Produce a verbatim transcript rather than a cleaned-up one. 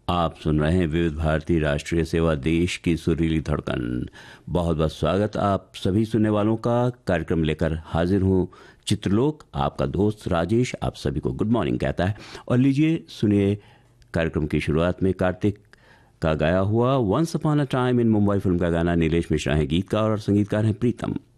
आप सुन रहे हैं विविध भारती राष्ट्रीय सेवा, देश की सुरीली धड़कन। बहुत बहुत स्वागत आप सभी सुनने वालों का। कार्यक्रम लेकर हाजिर हूँ चित्रलोक। आपका दोस्त राजेश आप सभी को गुड मॉर्निंग कहता है। और लीजिए सुनिए कार्यक्रम की शुरुआत में कार्तिक का गाया हुआ once upon a time in Mumbai film का गाना। नीलेश मिश्रा हैं गीतकार और संगीतकार हैं प्रीतम।